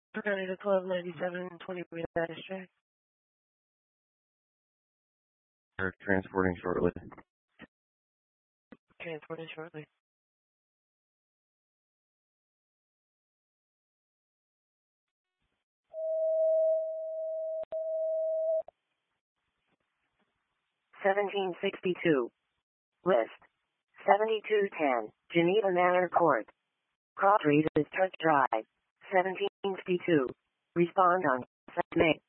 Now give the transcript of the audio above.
County to 1297, 20 Check. Transporting shortly. Transporting shortly. $17.62. List. 7210, Geneva Manor Court. Cross Reed is Church Drive. $17.62. Respond on May.